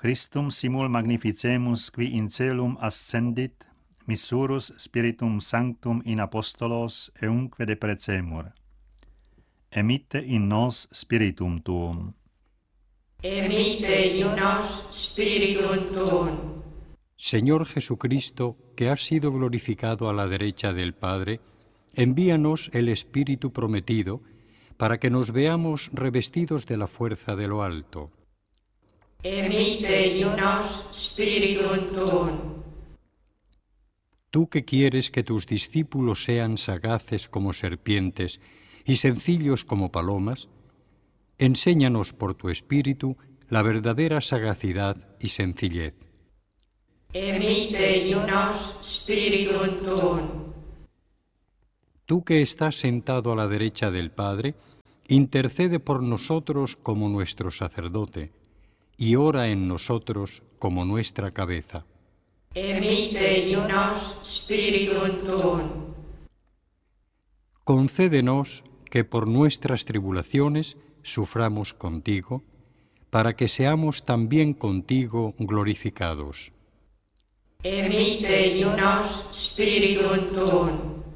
Christum simul magnificemus qui in celum ascendit, missurus Spiritum Sanctum in apostolos eunque deprecemur. Emitte in nos Spiritum Tuum. Emite in nos Spiritum Tuum. Señor Jesucristo, que has sido glorificado a la derecha del Padre, envíanos el Espíritu prometido, para que nos veamos revestidos de la fuerza de lo alto. Emite in nos Spiritum Tuum. Tú que quieres que tus discípulos sean sagaces como serpientes y sencillos como palomas, enséñanos por tu Espíritu la verdadera sagacidad y sencillez. Emite in nos Spiritum Tuum. Tú que estás sentado a la derecha del Padre, intercede por nosotros como nuestro sacerdote, y ora en nosotros como nuestra cabeza. Emite in nos Spiritum Tuum. Concédenos que por nuestras tribulaciones suframos contigo, para que seamos también contigo glorificados. Emite in nos Spiritum Tuum.